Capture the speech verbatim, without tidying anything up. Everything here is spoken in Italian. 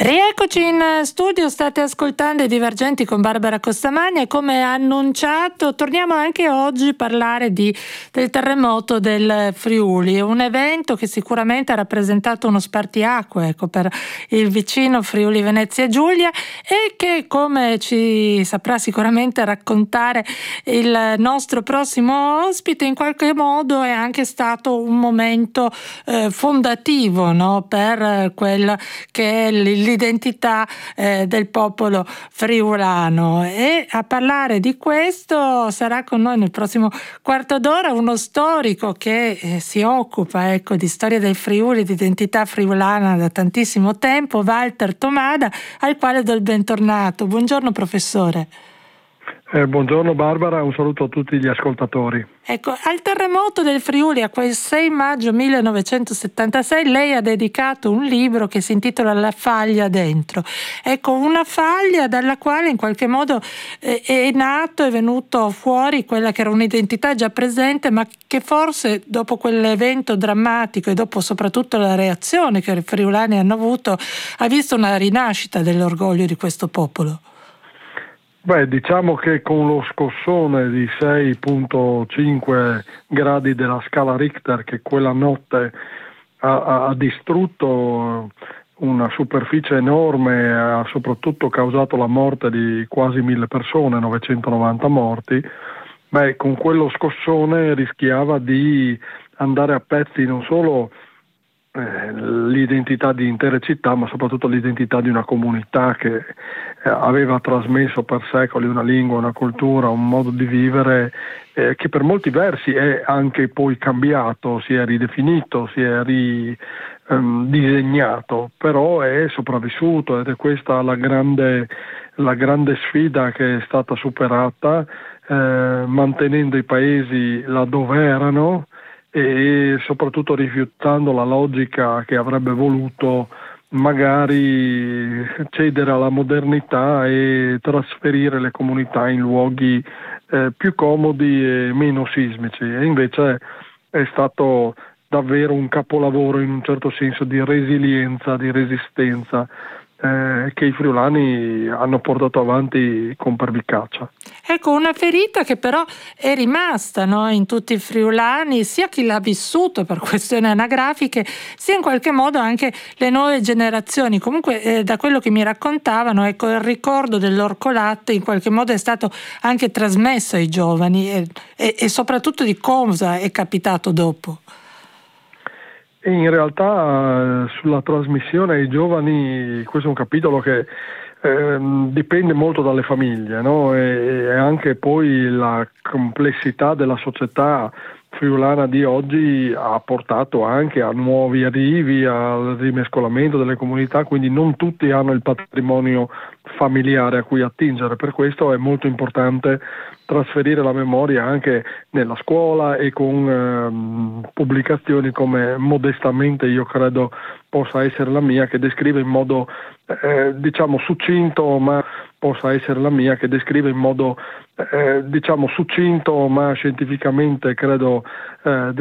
Rieccoci in studio, state ascoltando I Divergenti con Barbara Costamagna e come annunciato torniamo anche oggi a parlare di, del terremoto del Friuli, un evento che sicuramente ha rappresentato uno spartiacque ecco, per il vicino Friuli Venezia Giulia e che, come ci saprà sicuramente raccontare il nostro prossimo ospite, in qualche modo è anche stato un momento eh, fondativo, no? per quel che è l'identità eh, del popolo friulano. E a parlare di questo sarà con noi nel prossimo quarto d'ora uno storico che eh, si occupa ecco, di storia del Friuli, di identità friulana da tantissimo tempo, Walter Tomada, al quale do il bentornato. Buongiorno professore. Eh, buongiorno Barbara, un saluto a tutti gli ascoltatori. Ecco, al terremoto del Friuli, a quel sei maggio millenovecentosettantasei, lei ha dedicato un libro che si intitola La faglia dentro. Ecco, una faglia dalla quale in qualche modo eh, è nato, è venuto fuori quella che era un'identità già presente, ma che forse dopo quell'evento drammatico e dopo soprattutto la reazione che i friulani hanno avuto, ha visto una rinascita dell'orgoglio di questo popolo. Beh, diciamo che con lo scossone di sei virgola cinque gradi della scala Richter che quella notte ha, ha distrutto una superficie enorme, ha soprattutto causato la morte di quasi mille persone, novecentonovanta morti, beh, con quello scossone rischiava di andare a pezzi non solo Eh, l'identità di intere città, ma soprattutto l'identità di una comunità che eh, aveva trasmesso per secoli una lingua, una cultura, un modo di vivere eh, che per molti versi è anche poi cambiato, si è ridefinito, si è ridisegnato, ehm, però è sopravvissuto ed è questa la grande, la grande sfida che è stata superata, eh, mantenendo i paesi là dove erano e soprattutto rifiutando la logica che avrebbe voluto magari cedere alla modernità e trasferire le comunità in luoghi eh, più comodi e meno sismici, e invece è stato davvero un capolavoro in un certo senso di resilienza, di resistenza eh, che i friulani hanno portato avanti con pervicacia. Ecco, una ferita che però è rimasta, no, in tutti i friulani, sia chi l'ha vissuto per questioni anagrafiche, sia in qualche modo anche le nuove generazioni. Comunque eh, da quello che mi raccontavano, ecco, il ricordo dell'Orcolatte in qualche modo è stato anche trasmesso ai giovani e, e, e soprattutto di cosa è capitato dopo. E in realtà sulla trasmissione ai giovani questo è un capitolo che eh, dipende molto dalle famiglie, no? e, e anche poi la complessità della società friulana di oggi ha portato anche a nuovi arrivi, al rimescolamento delle comunità, quindi non tutti hanno il patrimonio familiare a cui attingere. Per questo è molto importante trasferire la memoria anche nella scuola e con ehm, pubblicazioni come modestamente io credo possa essere la mia, che descrive in modo eh, diciamo succinto, ma possa essere la mia, che descrive in modo eh, diciamo succinto ma scientificamente credo eh,